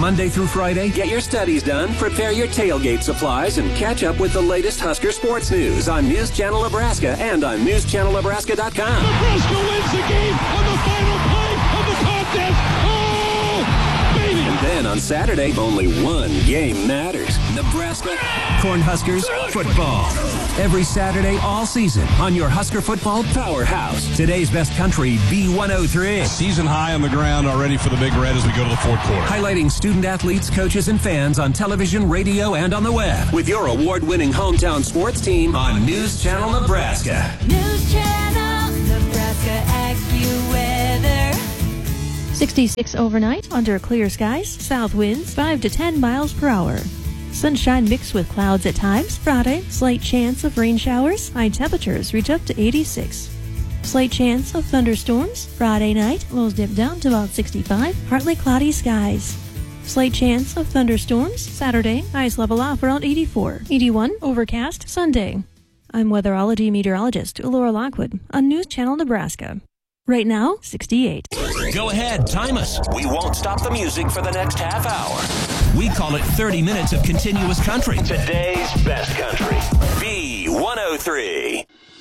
Monday through Friday, get your studies done, prepare your tailgate supplies, and catch up with the latest Husker sports news on News Channel Nebraska and on newschannelnebraska.com. Nebraska wins the game on the final play of the contest. Oh, baby! And then on Saturday, only one game matters. Nebraska Cornhuskers football. Every Saturday all season on your Husker football powerhouse. Today's best country, B103. Season high on the ground already for the Big Red as we go to the fourth quarter. Highlighting student athletes, coaches, and fans on television, radio, and on the web. With your award-winning hometown sports team on News Channel Nebraska. News Channel Nebraska AccuWeather. 66 overnight under clear skies. South winds 5 to 10 miles per hour. Sunshine mixed with clouds at times. Friday, slight chance of rain showers. High temperatures reach up to 86. Slight chance of thunderstorms. Friday night, lows dip down to about 65. Partly cloudy skies. Slight chance of thunderstorms. Saturday, highs level off around 84. 81, overcast Sunday. I'm weatherology meteorologist Laura Lockwood on News Channel Nebraska. Right now, 68. Go ahead, time us. We won't stop the music for the next half hour. We call it 30 minutes of continuous country. Today's best country. B103.